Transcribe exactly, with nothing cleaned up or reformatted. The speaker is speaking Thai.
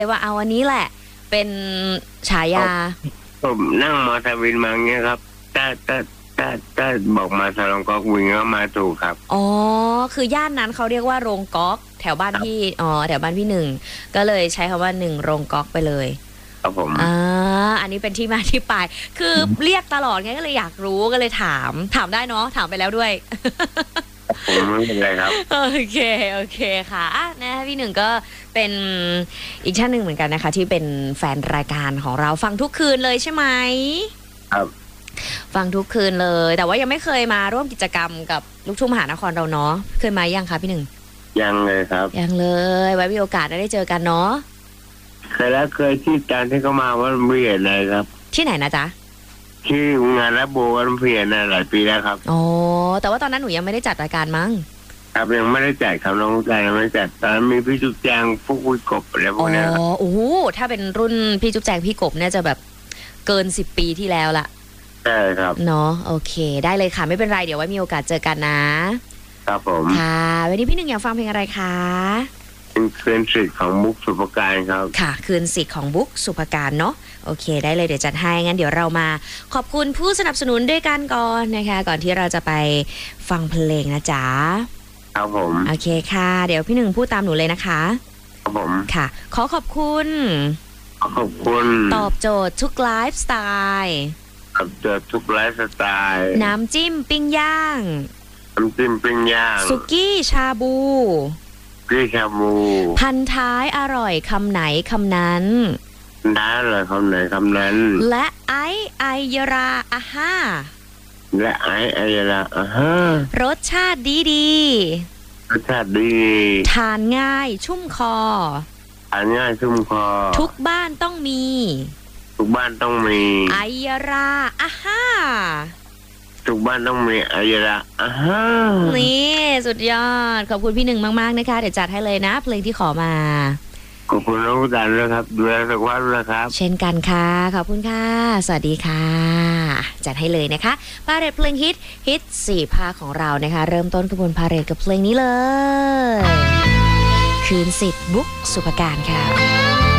ว่าเอาวันนี้แหละเป็นฉายาผมนั่งมอเตอร์วินมาเงี้ยครับถ้าถ้าถ้าถ้าบอกมาสลองก๊อกวิงก็มาถูกครับอ๋อคือย่านนั้นเขาเรียกว่าโรงก๊อกแถวบ้านพี่อ๋อแถวบ้านพี่หนึ่งก็เลยใช้คำว่าหนึ่งโรงก๊อกไปเลยครับผมอ่าอันนี้เป็นที่มาที่ไปคือเรียกตลอดไงก็เลยอยากรู้ก็เลยถามถามได้เนาะถามไปแล้วด้วยผมไม่เป็นไรครับโอเคโอเคค่ะอ่ะนะพี่หนึ่งก็เป็นอีกท่านหนึ่งเหมือนกันนะคะที่เป็นแฟนรายการของเราฟังทุกคืนเลยใช่ไหมครับฟังทุกคืนเลยแต่ว่ายังไม่เคยมาร่วมกิจกรรมกับลูกทุ่งมหานครเราเนาะเคยมายังคะพี่หนึ่งยังเลยครับยังเลยไว้มีโอกาสได้เจอกันเนาะเคยแล้วเคยที่การที่เขามาวันเพียรเลยครับที่ไหนนะจ๊ะที่งานรับโบวันเพียรนะหลายปีแล้วครับอ๋อแต่ว่าตอนนั้นหนูยังไม่ได้จัดรายการมั้งครับยังไม่ได้จัดครับน้องใจยังไม่จัดตอนมีพี่จุ๊บแจงพวกวิกบอะไรพวกนี้อ๋อโอ้โหถ้าเป็นรุ่นพี่จุ๊บแจงพี่กบเนี่ยจะแบบเกินสิบปีที่แล้วละใช่ครับเนาะโอเคได้เลยค่ะไม่เป็นไรเดี๋ยวไว้มีโอกาสเจอกันนะครับผมค่ะวันนี้พี่หนึ่งอยากฟังเพลงอะไรคะเป็นคืนสิทธิ์ของบุ๊กสุภการครับค่ะคืนสิทธิ์ของบุ๊กสุภการเนาะโอเคได้เลยเดี๋ยวจัดให้งั้นเดี๋ยวเรามาขอบคุณผู้สนับสนุนด้วยกันก่อนนะคะก่อนที่เราจะไปฟังเพลงนะจ๊ะครับผมโอเคค่ะเดี๋ยวพี่หนึ่งพูดตามหนูเลยนะคะครับผมค่ะขอขอบคุณขอบคุณตอบโจทย์ทุกไลฟ์สไตล์ตอบโจทย์ทุกไลฟ์สไตล์น้ำจิ้มปิ้งย่างน้ำจิ้มปิ้งย่างสุกี้ชาบูกี้ชาบูพันท้ายอร่อยคำไหนคำนั้นได้เลยคำไหนคำนั้นและไอไอยราอาฮ่าและไอไอยราอาฮ่ารสชาติดีดีรสชาติดีทานง่ายชุ่มคอทานง่ายชุ่มคอทุกบ้านต้องมีทุกบ้านต้องมีไอยราอาฮ่าทุกบ้านต้องมีไอยราอาฮ่านี่สุดยอดขอบคุณพี่หนึ่งมากๆนะคะเดี๋ยวจัดให้เลยนะเพลงที่ขอมาขอบคุณน้องดันด้วยครับดูแลสุขภาพด้วยครับเช่นกันค่ะขอบคุณค่ะสวัสดีค่ะจัดให้เลยนะคะพาเรทเพลงฮิตฮิตสี่ภาคของเรานะคะเริ่มต้นขบวนพาเรทกับเพลงนี้เลยคืนสิทธิ์บุ๊กสุภการค่ะ